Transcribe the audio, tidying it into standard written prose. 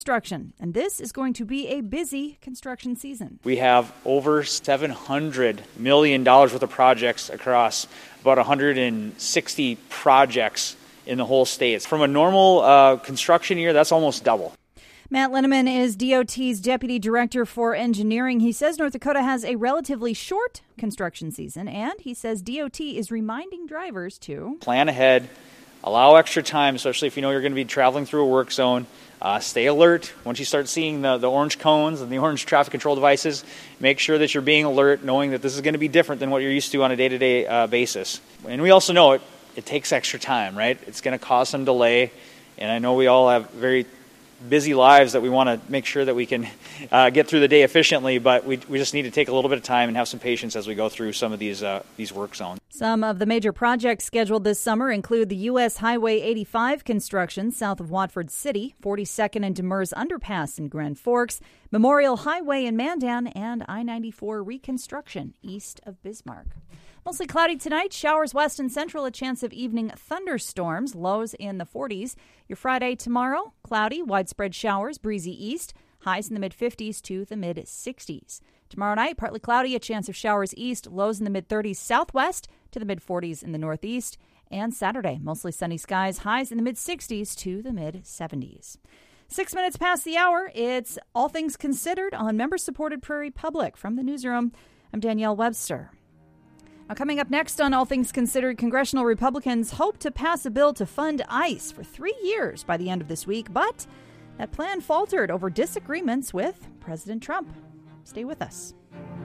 Construction, and this is going to be a busy construction season. We have over $700 million worth of projects across about 160 projects in the whole state. From a normal construction year, that's almost double. Matt Linneman is DOT's Deputy Director for Engineering. He says North Dakota has a relatively short construction season, and he says DOT is reminding drivers to plan ahead, allow extra time, especially if you know you're going to be traveling through a work zone. Stay alert. Once you start seeing the orange cones and the orange traffic control devices, make sure that you're being alert, knowing that this is going to be different than what you're used to on a day-to-day basis. And we also know it takes extra time, right? It's going to cause some delay, and I know we all have very busy lives that we want to make sure that we can get through the day efficiently, but we just need to take a little bit of time and have some patience as we go through some of these work zones. Some of the major projects scheduled this summer include the U.S. Highway 85 construction south of Watford City, 42nd and Demers Underpass in Grand Forks, Memorial Highway in Mandan, and I-94 reconstruction east of Bismarck. Mostly cloudy tonight, showers west and central, a chance of evening thunderstorms, lows in the 40s. Your Friday tomorrow, cloudy, widespread showers, breezy east, highs in the mid-50s to the mid-60s. Tomorrow night, partly cloudy, a chance of showers east, lows in the mid-30s southwest to the mid-40s in the northeast. And Saturday, mostly sunny skies, highs in the mid-60s to the mid-70s. 6 minutes past the hour, it's All Things Considered on member-supported Prairie Public. From the newsroom, I'm Danielle Webster. Now, coming up next on All Things Considered, congressional Republicans hope to pass a bill to fund ICE for 3 years by the end of this week, but that plan faltered over disagreements with President Trump. Stay with us.